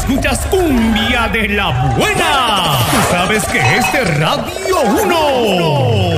escuchas cumbia de la buena. Tú sabes que este Radio 1.